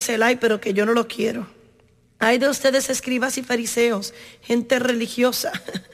dice él, ay, pero que yo no lo quiero. Ay de ustedes, escribas y fariseos, gente religiosa,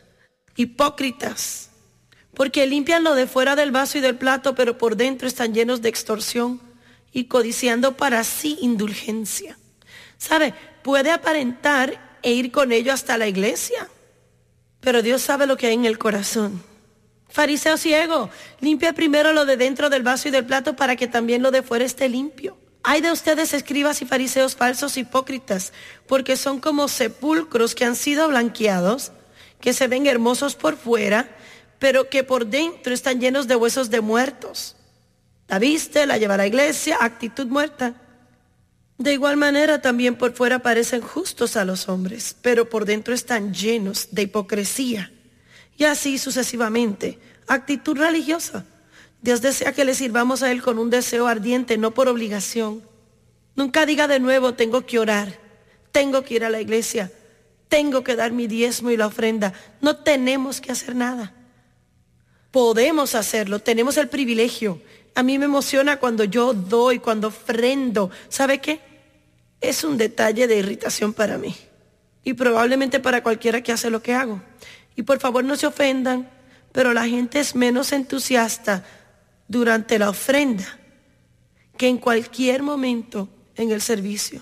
hipócritas, porque limpian lo de fuera del vaso y del plato, pero por dentro están llenos de extorsión y codiciando para sí indulgencia. ¿Sabe? Puede aparentar e ir con ello hasta la iglesia, pero Dios sabe lo que hay en el corazón. Fariseo ciego, limpia primero lo de dentro del vaso y del plato para que también lo de fuera esté limpio. Ay de ustedes, escribas y fariseos falsos, hipócritas, porque son como sepulcros que han sido blanqueados, que se ven hermosos por fuera, pero que por dentro están llenos de huesos de muertos. La viste, la lleva a la iglesia, actitud muerta. De igual manera también por fuera parecen justos a los hombres, pero por dentro están llenos de hipocresía. Y así sucesivamente, actitud religiosa. Dios desea que le sirvamos a Él con un deseo ardiente, no por obligación. Nunca diga de nuevo, tengo que orar, tengo que ir a la iglesia, tengo que dar mi diezmo y la ofrenda. No tenemos que hacer nada. Podemos hacerlo, tenemos el privilegio. A mí me emociona cuando yo doy, cuando ofrendo. ¿Sabe qué? Es un detalle de irritación para mí. Y probablemente para cualquiera que hace lo que hago. Y por favor no se ofendan, pero la gente es menos entusiasta durante la ofrenda que en cualquier momento en el servicio.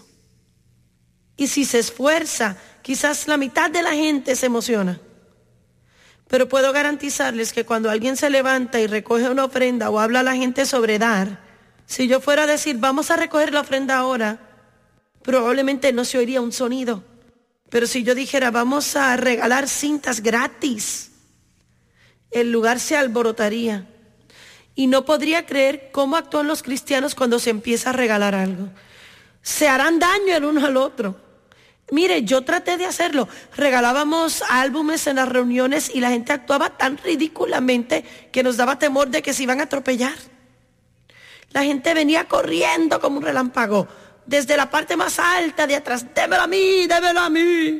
Y si se esfuerza, quizás la mitad de la gente se emociona. Pero puedo garantizarles que cuando alguien se levanta y recoge una ofrenda o habla a la gente sobre dar, si yo fuera a decir, vamos a recoger la ofrenda ahora, probablemente no se oiría un sonido. Pero si yo dijera, vamos a regalar cintas gratis, el lugar se alborotaría. Y no podría creer cómo actúan los cristianos cuando se empieza a regalar algo. Se harán daño el uno al otro. Mire, yo traté de hacerlo. Regalábamos álbumes en las reuniones y la gente actuaba tan ridículamente que nos daba temor de que se iban a atropellar. La gente venía corriendo como un relámpago, desde la parte más alta de atrás. Démelo a mí, démelo a mí.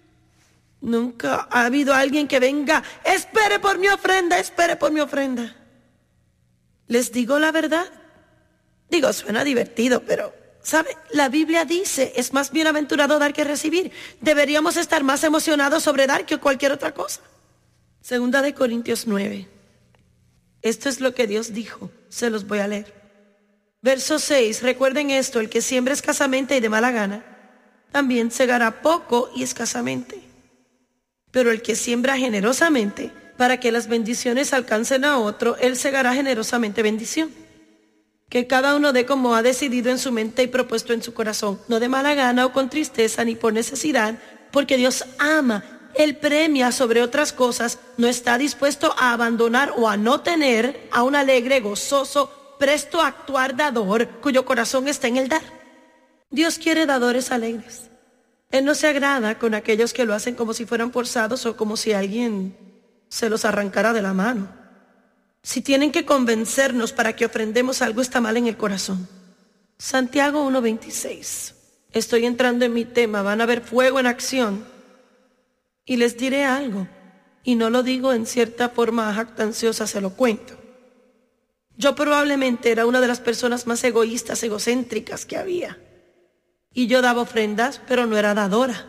Nunca ha habido alguien que venga, espere por mi ofrenda, espere por mi ofrenda. Les digo la verdad. Digo, suena divertido, pero ¿sabe? La Biblia dice, es más bienaventurado dar que recibir. Deberíamos estar más emocionados sobre dar que cualquier otra cosa. Segunda de Corintios 9. Esto es lo que Dios dijo. Se los voy a leer. Verso 6. Recuerden esto, el que siembra escasamente y de mala gana, también segará poco y escasamente. Pero el que siembra generosamente, para que las bendiciones alcancen a otro, él segará generosamente bendición. Que cada uno dé como ha decidido en su mente y propuesto en su corazón, no de mala gana o con tristeza ni por necesidad, porque Dios ama, Él premia sobre otras cosas, no está dispuesto a abandonar o a no tener a un alegre, gozoso, presto a actuar dador, cuyo corazón está en el dar. Dios quiere dadores alegres. Él no se agrada con aquellos que lo hacen como si fueran forzados o como si alguien se los arrancara de la mano. Si tienen que convencernos para que ofrendemos algo, está mal en el corazón. Santiago 1:26. Estoy entrando en mi tema, van a ver fuego en acción. Y les diré algo, y no lo digo en cierta forma jactanciosa, se lo cuento. Yo probablemente era una de las personas más egoístas, egocéntricas que había. Y yo daba ofrendas, pero no era dadora.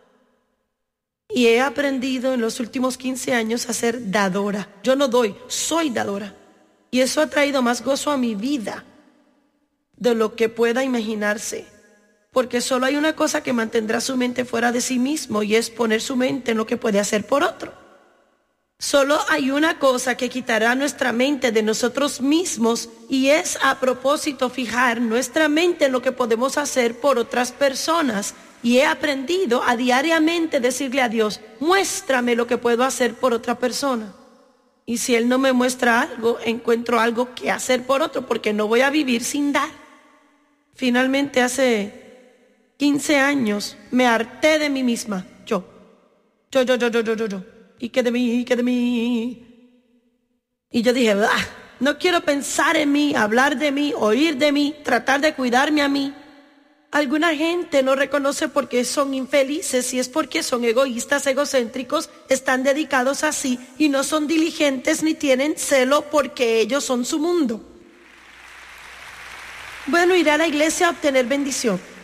Y he aprendido en los últimos 15 años a ser dadora. Yo no doy, soy dadora. Y eso ha traído más gozo a mi vida de lo que pueda imaginarse. Porque solo hay una cosa que mantendrá su mente fuera de sí mismo, y es poner su mente en lo que puede hacer por otro. Solo hay una cosa que quitará nuestra mente de nosotros mismos, y es a propósito fijar nuestra mente en lo que podemos hacer por otras personas. Y he aprendido a diariamente decirle a Dios, muéstrame lo que puedo hacer por otra persona. Y si Él no me muestra algo, encuentro algo que hacer por otro, porque no voy a vivir sin dar. Finalmente hace 15 años me harté de mí misma. Yo. ¿Y qué de mí? ¿Y qué de mí? Y yo dije, no quiero pensar en mí, hablar de mí, oír de mí, tratar de cuidarme a mí. Alguna gente no reconoce por qué son infelices, y es porque son egoístas, egocéntricos, están dedicados así y no son diligentes ni tienen celo porque ellos son su mundo. Bueno, iré a la iglesia a obtener bendición.